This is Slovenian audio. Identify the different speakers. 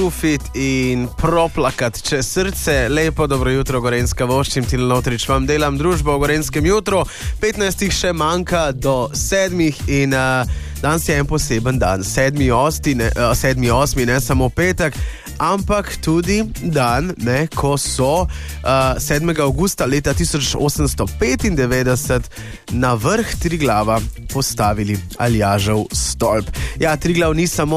Speaker 1: Fit in proplakat čez srce. Lepo dobro jutro, Gorenjska, voščim Tine Lotrič, vam delam družbo v Gorenskem jutru. 15 še manjka do 7 in danes je en poseben dan. 7.8., ne samo petek, ampak tudi dan, ne, ko so 7. avgusta leta 1895 na vrh Triglava postavili Aljažev stolp. Ja, Triglav ni samo